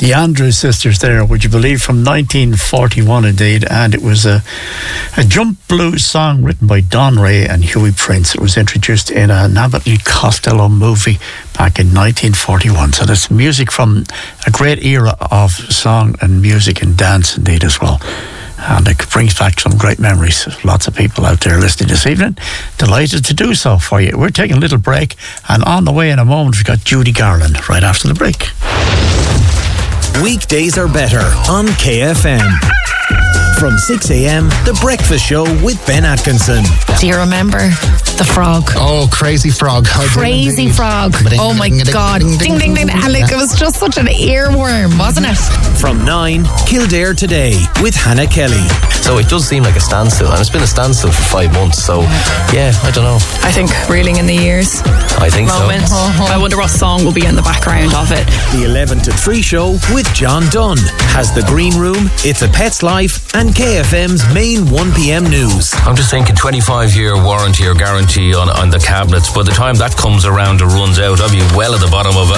The Andrews Sisters there, would you believe, from 1941 indeed, and it was a jump blues song written by Don Ray and Huey Prince. It was introduced in an Abbott and Costello movie back in 1941. So that's music from a great era of song and music and dance indeed as well. And it brings back some great memories. Lots of people out there listening this evening. Delighted to do so for you. We're taking a little break, and on the way in a moment we've got Judy Garland right after the break. Weekdays are better on KFM. From 6 a.m, The Breakfast Show with Ben Atkinson. Do you remember the frog? Oh, Crazy Frog. Crazy Frog. Oh my God. Ding, ding, ding. And like, it was just such an earworm, wasn't it? From 9, Kildare Today with Hannah Kelly. So it does seem like a standstill, and it's been a standstill for 5 months, so yeah, I don't know. I think reeling in the years. I think moment. so. I wonder what song will be in the background of it. The 11 to 3 show with John Dunn has The Green Room, It's a Pet's Life, and KFM's main 1 p.m. news. I'm just thinking 25-year warranty or guarantee on the cabinets. By the time that comes around and runs out, I'll be well at the bottom of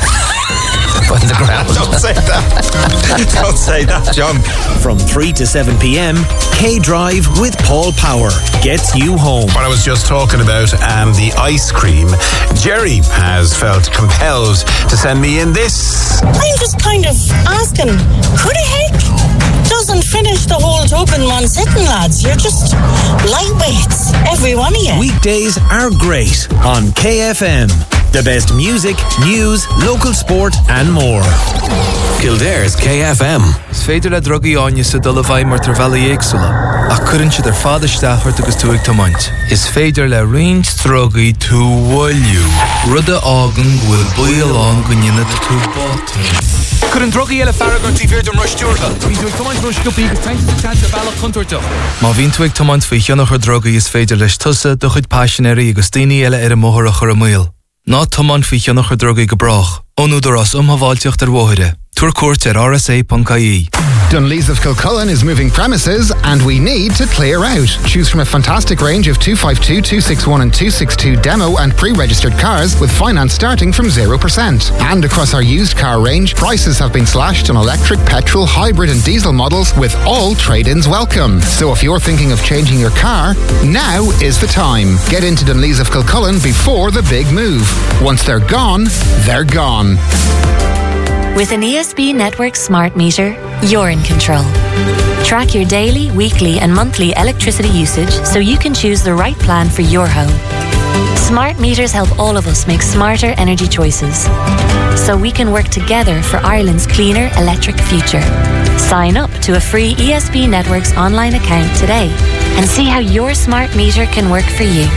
by the ground. Don't say that. Don't say that, John. From 3 to 7 p.m, K-Drive with Paul Power gets you home. What I was just talking about, the ice cream, Jerry has felt compelled to send me in this. I'm just kind of asking, who the heck doesn't finish the whole tub in one sitting, lads? You're just lightweights, every one of you. Weekdays are great on KFM. The best music, news, local sport and more. Kildare's KFM. Is féidir le drogaí áine sa dul a bhaid mar tar bheala éagsúla. Ach cuireann siad ar fada steachart agus tú ag tomaint. Is féidir le roinnt drogaí tú bhfuilliú. Rud a ágan bhfuil buil an go nionad tú bátain. Cuireann drogaí eile farragan tí bhéir don ruistúrtha. Bhín tú ag tomaint ruisciúpaí agus taint sa chant a bhealach contoirteach. Má bhín tú ag tomaint faoi cheannach ar drogaí is féidir leis tusa do chuid passionéirí agus daoine eile ar a móthar a chur a míl. Ná toman fi cheannach ar drogaí go brach. Ónú doras umhaváilteocht ar bmhóide. Tuair cuairt ar rsa.ie. Dunlees of Kilcullen is moving premises and we need to clear out. Choose from a fantastic range of 252, 261 and 262 demo and pre-registered cars with finance starting from 0%. And across our used car range, prices have been slashed on electric, petrol, hybrid and diesel models with all trade-ins welcome. So if you're thinking of changing your car, now is the time. Get into Dunlees of Kilcullen before the big move. Once they're gone, they're gone. With an ESB Network smart meter, you're in control. Track your daily, weekly and monthly electricity usage so you can choose the right plan for your home. Smart meters help all of us make smarter energy choices so we can work together for Ireland's cleaner electric future. Sign up to a free ESB Networks online account today and see how your smart meter can work for you.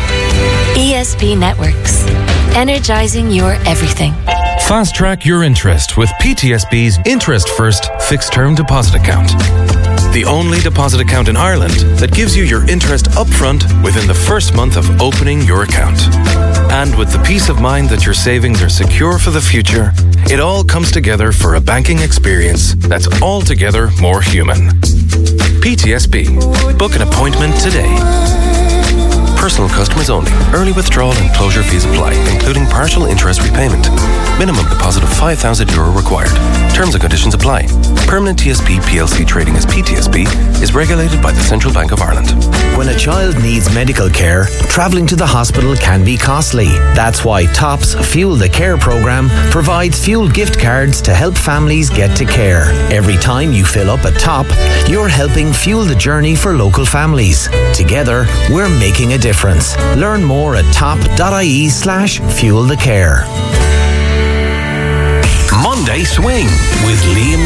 ESB Networks. Energising your everything. Fast track your interest with PTSB's Interest First Fixed Term Deposit Account. The only deposit account in Ireland that gives you your interest upfront within the first month of opening your account. And with the peace of mind that your savings are secure for the future, it all comes together for a banking experience that's altogether more human. PTSB. Book an appointment today. Personal customers only. Early withdrawal and closure fees apply, including partial interest repayment. Minimum deposit of €5,000 required. Terms and conditions apply. Permanent TSB PLC trading as PTSB is regulated by the Central Bank of Ireland. When a child needs medical care, travelling to the hospital can be costly. That's why TOPS Fuel the Care programme provides fuel gift cards to help families get to care. Every time you fill up a TOP, you're helping fuel the journey for local families. Together, we're making a difference. Learn more at top.ie/fuelthecare. Monday Swing with Liam